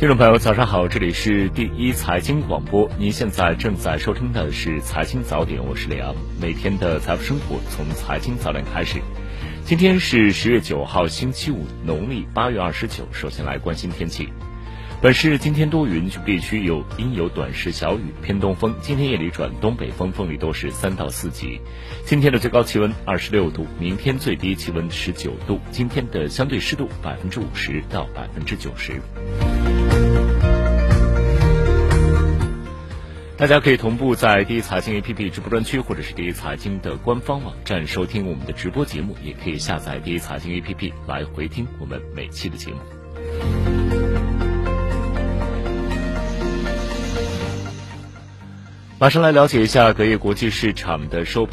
听众朋友早上好，这里是第一财经广播，您现在正在收听的是财经早点，我是李昂。每天的财富生活从财经早点开始。今天是10月9号星期五，农历8月29。首先来关心天气。本市今天多云，局部地区有阴有短时小雨，偏东风，今天夜里转东北风，风力都是3到4级。今天的最高气温26度，明天最低气温19度，今天的相对湿度50%到90%。大家可以同步在第一财经 APP 直播专区或者是第一财经的官方网站收听我们的直播节目，也可以下载第一财经 APP 来回听我们每期的节目。马上来了解一下隔夜国际市场的收盘